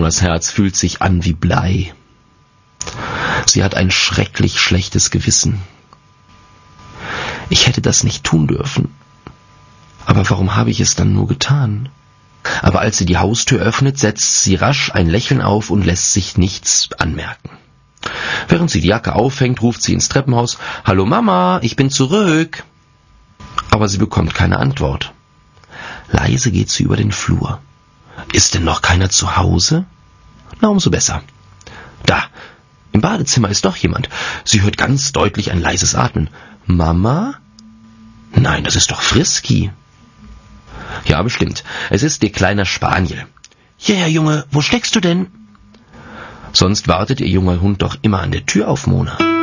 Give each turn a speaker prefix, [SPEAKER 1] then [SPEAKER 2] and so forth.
[SPEAKER 1] Monas Herz fühlt sich an wie Blei. Sie hat ein schrecklich schlechtes Gewissen. Ich hätte das nicht tun dürfen. Aber warum habe ich es dann nur getan? Aber als sie die Haustür öffnet, setzt sie rasch ein Lächeln auf und lässt sich nichts anmerken. Während sie die Jacke aufhängt, ruft sie ins Treppenhaus: »Hallo Mama, ich bin zurück.« Aber sie bekommt keine Antwort. Leise geht sie über den Flur. Ist denn noch keiner zu Hause? Na, umso besser. Da, im Badezimmer ist doch jemand. Sie hört ganz deutlich ein leises Atmen. »Mama? Nein, das ist doch Frisky.« Ja, bestimmt. Es ist ihr kleiner Spaniel. »Ja, Junge, wo steckst du denn?« Sonst wartet ihr junger Hund doch immer an der Tür auf Mona.